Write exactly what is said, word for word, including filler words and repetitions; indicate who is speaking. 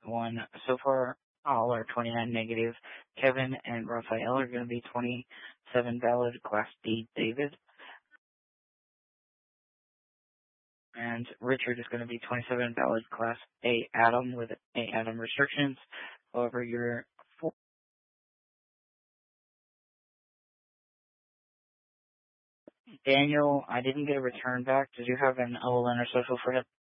Speaker 1: one. So far, all are twenty-nine negative. Kevin and Raphael are going to be twenty-seven valid. Class D, David. And Richard is going to be twenty-seven valid. Class A, Adam, with A, Adam restrictions. However, your four. Daniel, I didn't get a return back. Did you have an O L N or social for him?